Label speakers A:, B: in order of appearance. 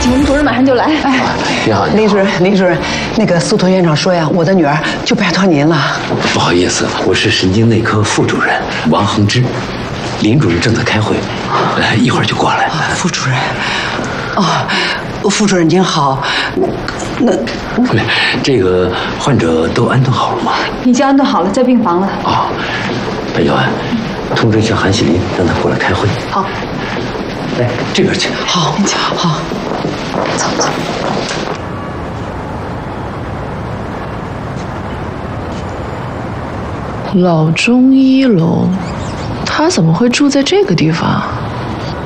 A: 我们主任马上就来。
B: 哎，
C: 你好，
B: 林主任，那个苏图院长说呀，我的女儿就拜托您了。
C: 不好意思，我是神经内科副主任王恒之，林主任正在开会，一会儿就过来。
B: 副主任，副主任您好，那
C: 这个患者都安顿好了吗？
A: 已经安顿好了，在病房了。
C: 哦，姚安，通知一下韩喜林，让他过来开会。
A: 好，
C: 来这边请。
B: 好，好，走。
D: 老中医楼，他怎么会住在这个地方？